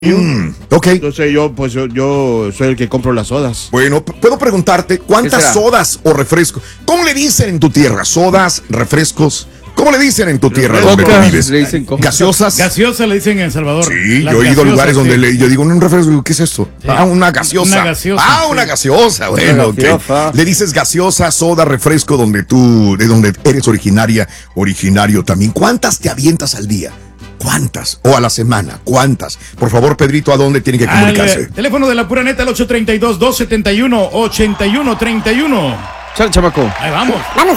Ok. Entonces yo soy el que compro las sodas. Bueno, puedo preguntarte cuántas sodas o refrescos. ¿Cómo le dicen en tu tierra? Sodas, refrescos. ¿Cómo le dicen en tu tierra donde tú vives? Le dicen ¿Gaseosas? Gaseosa le dicen en El Salvador. Sí, yo he ido a lugares donde yo digo, un refresco, ¿qué es esto? Sí. Una gaseosa. Una gaseosa. Una gaseosa. Bueno, Una gaseosa. ok. Le dices gaseosa, soda, refresco de donde eres originario también. ¿Cuántas te avientas al día? ¿Cuántas? O a la semana, ¿cuántas? Por favor, Pedrito, ¿a dónde tiene que comunicarse? Teléfono de la pura neta, el 832-271-8131. Chal, chamaco. Ahí vamos. Vamos,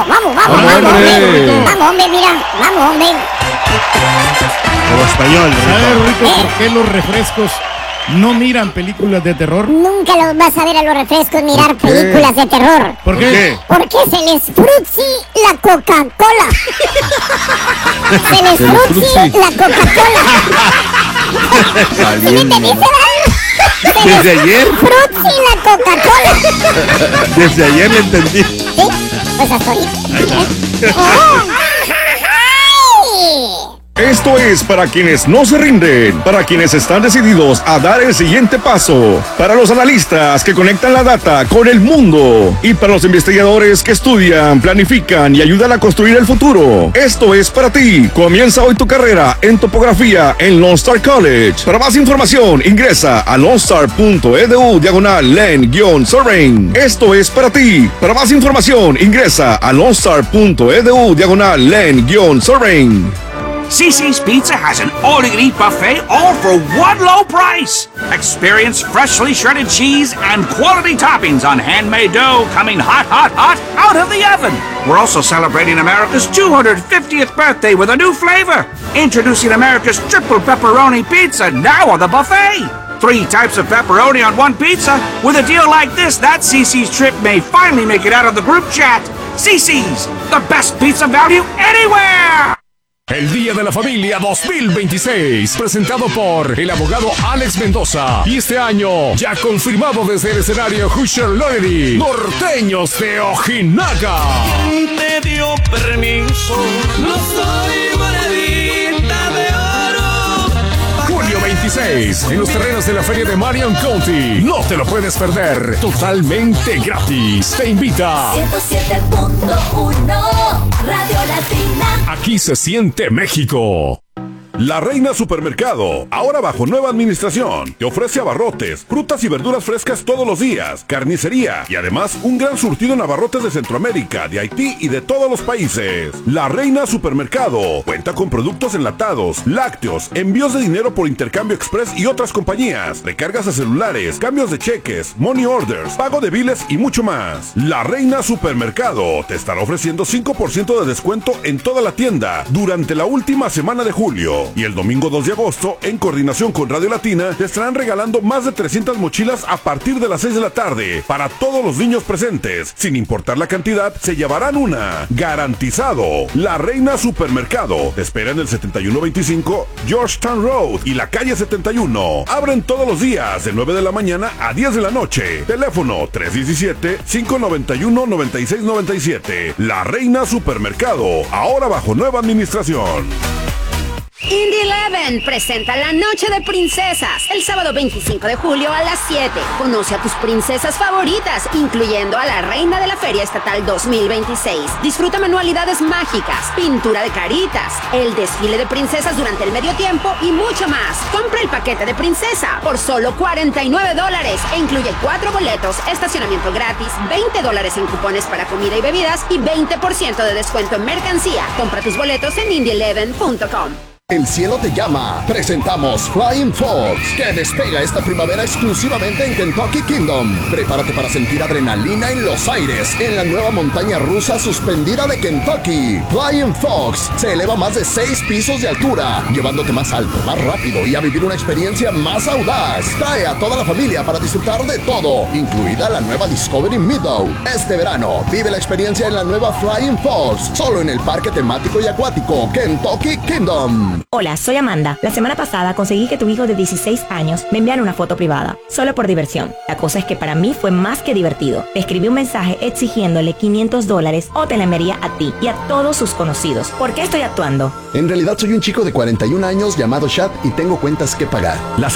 hombre, mira, vamos, hombre. Como español, ¿Sabes, Rito, por qué los refrescos no miran películas de terror? Nunca los vas a ver a los refrescos mirar películas de terror. ¿Por qué? Porque se les frutzi la Coca-Cola. Se les frutzi la Coca-Cola. ¿Sí me entendiste, Desde ayer. Frutzi la Coca-Cola. Desde ayer le entendí. ¿Sí? Pues hasta ahorita. Esto es para quienes no se rinden, para quienes están decididos a dar el siguiente paso, para los analistas que conectan la data con el mundo y para los investigadores que estudian, planifican y ayudan a construir el futuro. Esto es para ti. Comienza hoy tu carrera en topografía en Lone Star College. Para más información, ingresa a lonestar.edu/len-sorain. Esto es para ti. Para más información, ingresa a lonestar.edu/len-sorain. CC's Pizza has an all-you-can-eat buffet all for one low price. Experience freshly shredded cheese and quality toppings on handmade dough coming hot out of the oven. We're also celebrating America's 250th birthday with a new flavor. Introducing America's triple pepperoni pizza now on the buffet. 3 types of pepperoni on one pizza. With a deal like this, that CC's trip may finally make it out of the group chat. CC's, the best pizza value anywhere. El Día de la Familia 2026, presentado por el abogado Alex Mendoza. Y este año, ya confirmado desde el escenario Hoosier Lonery, Norteños de Ojinaga. ¿Quién te dio permiso? No soy monedita de oro. Julio 26, en los terrenos de la Feria de Marion County. No te lo puedes perder, totalmente gratis. Te invita 107.1 Radio Latina. Aquí se siente México. La Reina Supermercado, ahora bajo nueva administración, te ofrece abarrotes, frutas y verduras frescas todos los días, carnicería y además un gran surtido en abarrotes de Centroamérica, de Haití y de todos los países. La Reina Supermercado cuenta con productos enlatados, lácteos, envíos de dinero por intercambio express y otras compañías, recargas de celulares, cambios de cheques, money orders, pago de biles y mucho más. La Reina Supermercado te estará ofreciendo 5% de descuento en toda la tienda durante la última semana de julio. Y el domingo 2 de agosto, en coordinación con Radio Latina, te estarán regalando más de 300 mochilas a partir de las 6 de la tarde para todos los niños presentes. Sin importar la cantidad, se llevarán una. Garantizado. La Reina Supermercado te espera en el 7125 Georgetown Road y la calle 71. Abren todos los días de 9 de la mañana a 10 de la noche. Teléfono 317-591-9697. La Reina Supermercado, ahora bajo nueva administración. Indie Eleven presenta la Noche de Princesas el sábado 25 de julio a las 7. Conoce a tus princesas favoritas, incluyendo a la reina de la Feria Estatal 2026. Disfruta manualidades mágicas, pintura de caritas, el desfile de princesas durante el medio tiempo y mucho más. Compra el paquete de princesa por solo $49 e incluye 4 boletos, estacionamiento gratis, $20 en cupones para comida y bebidas y 20% de descuento en mercancía. Compra tus boletos en indie11.com. El cielo te llama. Presentamos Flying Fox, que despega esta primavera exclusivamente en Kentucky Kingdom. Prepárate para sentir adrenalina en los aires en la nueva montaña rusa suspendida de Kentucky. Flying Fox se eleva más de 6 pisos de altura, llevándote más alto, más rápido y a vivir una experiencia más audaz. Trae a toda la familia para disfrutar de todo, incluida la nueva Discovery Meadow. Este verano, vive la experiencia en la nueva Flying Fox, solo en el parque temático y acuático Kentucky Kingdom. Chatbot.com. Hola, soy Amanda. La semana pasada conseguí que tu hijo de 16 años me enviara una foto privada, solo por diversión. La cosa es que para mí fue más que divertido. Le escribí un mensaje exigiéndole $500 o te la enviaría a ti y a todos sus conocidos. ¿Por qué estoy actuando? En realidad soy un chico de 41 años llamado Chad y tengo cuentas que pagar. La